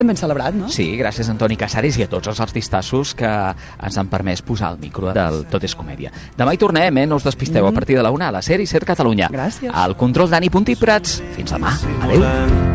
Ben celebrat, no? Sí, gràcies a Antoni Casares i a tots els artistassos que ens han permès posar el micro del Tot és Comèdia. Demà hi tornem, no us despisteu, a partir de la 1 a la SER i SER Catalunya. Gràcies. Al control Dani Puntí Prats. Fins demà. Adéu.